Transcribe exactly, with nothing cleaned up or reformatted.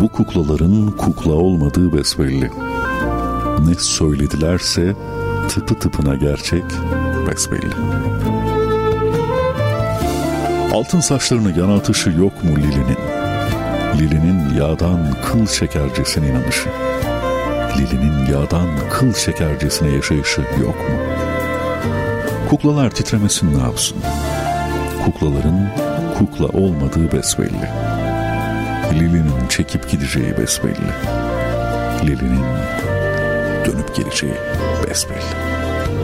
Bu kuklaların kukla olmadığı besbelli. Ne söyledilerse tıpı tıpına gerçek besbelli. Altın saçlarını yana atışı yok mu Lili'nin? Lili'nin yağdan kıl şekercesine inanışı. Lili'nin yağdan kıl şekercesine yaşayışı yok mu? Kuklalar titremesin ne yapsın? Kuklaların kukla olmadığı besbelli. Lili'nin çekip gideceği besbelli. Lili'nin dönüp geleceği besbelli.